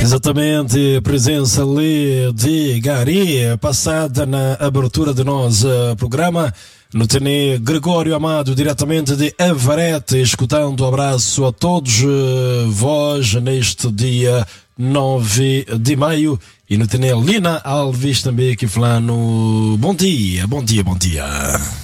Exatamente, presença ali de Gari, passada na abertura do nosso programa. No Tene Gregório Amado, diretamente de Avarete, escutando um abraço a todos vós neste dia 9 de maio. E no Tene Lina Alves também aqui falando bom dia, bom dia, bom dia.